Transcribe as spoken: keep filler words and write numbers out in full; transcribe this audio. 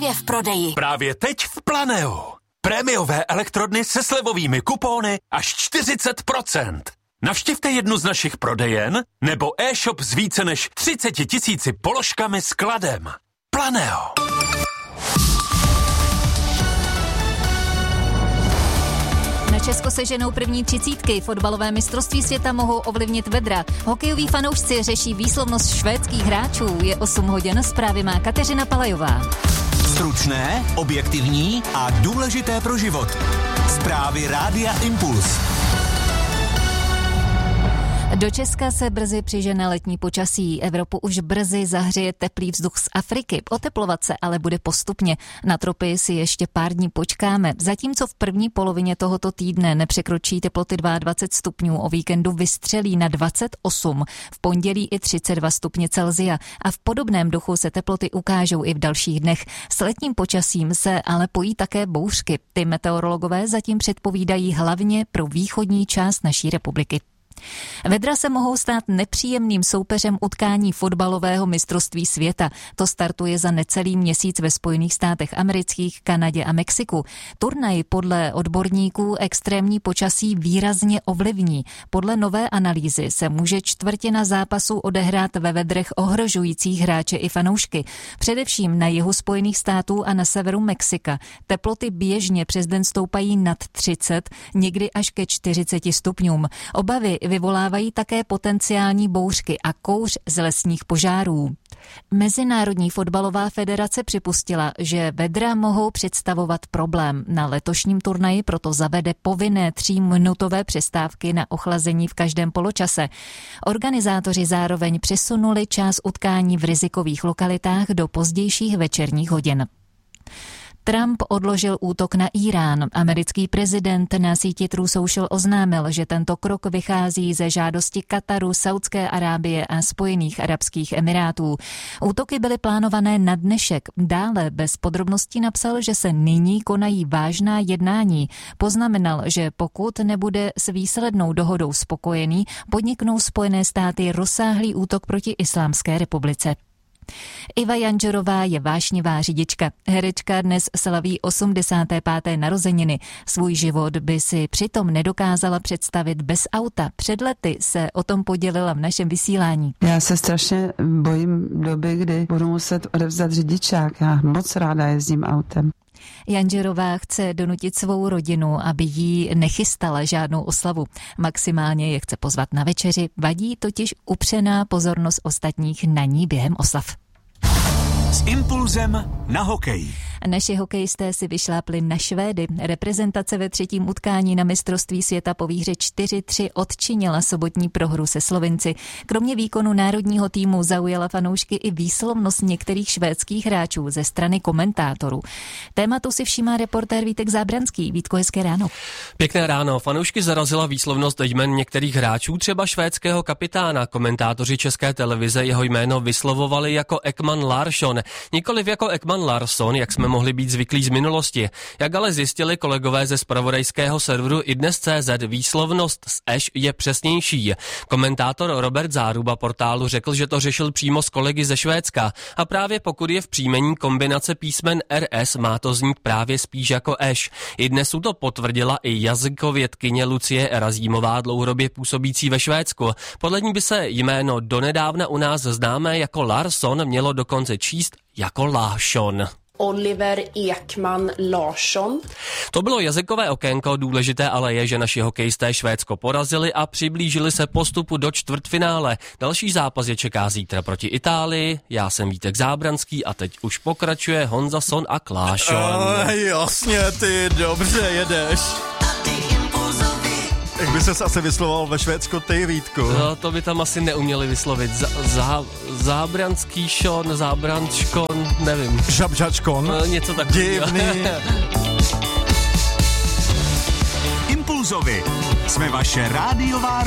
je v prodeji. Právě teď v Planeu. Prémiové elektrodny se slevovými kupóny až čtyřicet procent. Navštivte jednu z našich prodejen nebo e-shop s více než třicet tisíci položkami s kladem. Planeo. Na Česko se ženou první třicítky, fotbalové mistrovství světa mohou ovlivnit vedra. Hokejoví fanoušci řeší výslovnost švédských hráčů. Je osm hodin, zprávy má Kateřina Palajová. Stručné, objektivní a důležité pro život. Zprávy Rádia Impuls. Do Česka se brzy přižene letní počasí. Evropu už brzy zahřeje teplý vzduch z Afriky. Oteplovat se ale bude postupně. Na tropy si ještě pár dní počkáme. Zatímco v první polovině tohoto týdne nepřekročí teploty dvacet dva stupňů, o víkendu vystřelí na dvacet osm, v pondělí i třicet dva stupně Celsia a v podobném duchu se teploty ukážou i v dalších dnech. S letním počasím se ale pojí také bouřky. Ty meteorologové zatím předpovídají hlavně pro východní část naší republiky. Vedra se mohou stát nepříjemným soupeřem utkání fotbalového mistrovství světa. To startuje za necelý měsíc ve Spojených státech amerických, Kanadě a Mexiku. Turnaj podle odborníků extrémní počasí výrazně ovlivní. Podle nové analýzy se může čtvrtina zápasů odehrát ve vedrech ohrožujících hráče i fanoušky. Především na jihu Spojených států a na severu Mexika. Teploty běžně přes den stoupají nad třicet, někdy až ke čtyřiceti stupňům. Obavy vyvolávají také potenciální bouřky a kouř z lesních požárů. Mezinárodní fotbalová federace připustila, že vedra mohou představovat problém. Na letošním turnaji proto zavede povinné tříminutové přestávky na ochlazení v každém poločase. Organizátoři zároveň přesunuli část utkání v rizikových lokalitách do pozdějších večerních hodin. Trump odložil útok na Irán. Americký prezident na síti Truth Social oznámil, že tento krok vychází ze žádosti Kataru, Saudské Arábie a Spojených arabských emirátů. Útoky byly plánované na dnešek. Dále bez podrobností napsal, že se nyní konají vážná jednání. Poznamenal, že pokud nebude s výslednou dohodou spokojený, podniknou Spojené státy rozsáhlý útok proti Islámské republice. Iva Janžerová je vášnivá řidička. Herečka dnes slaví osmdesáté páté narozeniny. Svůj život by si přitom nedokázala představit bez auta. Před lety se o tom podělila v našem vysílání. Já se strašně bojím doby, kdy budu muset odevzdat řidičák. Já moc ráda jezdím autem. Janžerová chce donutit svou rodinu, aby jí nechystala žádnou oslavu. Maximálně je chce pozvat na večeři, vadí totiž upřená pozornost ostatních na ní během oslav. S impulzem na hokej. Naši hokejisté si vyšlápli na Švédy. Reprezentace ve třetím utkání na mistrovství světa po výhře čtyři tři odčinila sobotní prohru se Slovinci. Kromě výkonu národního týmu zaujala fanoušky i výslovnost některých švédských hráčů ze strany komentátorů. Tématu si všímá reportér Vítek Zábranský. Vítko, hezké ráno. Pěkné ráno. Fanoušky zarazila výslovnost jmen některých hráčů, třeba švédského kapitána. Komentátoři České televize jeho jméno vyslovovali jako Ekman Larsson, nikoliv jako Ekman Larsson, jak jsme mohli být zvyklí z minulosti. Jak ale zjistili kolegové ze zpravodajského serveru idnes tečka cé zet, výslovnost s eš je přesnější. Komentátor Robert Záruba portálu řekl, že to řešil přímo s kolegy ze Švédska a právě pokud je v příjmení kombinace písmen er es, má to znít právě spíš jako eš. I dnes to potvrdila i jazykovědkyně Lucie Erazímová, dlouhodobě působící ve Švédsku. Podle ní by se jméno donedávna u nás známé jako Larsson mělo dokonce číst jako Larsson. Oliver Ekman Larsson. To bylo jazykové okénko, důležité ale je, že naši hokejisté Švédsko porazili a přiblížili se postupu do čtvrtfinále. Další zápas je čeká zítra proti Itálii. Já jsem Vítek Zábranský a teď už pokračuje Honza Son a Klášon. Oh, jasně, ty dobře jedeš. Jak by ses asi vyslovoval ve Švédsku ty, Vítku? No, to by tam asi neuměli vyslovit. Z- zá- zábranský šon, zábrančkon, nevím. Žabžačkon? No, něco takového. Divný. Impulzovi. Jsme vaše rádiová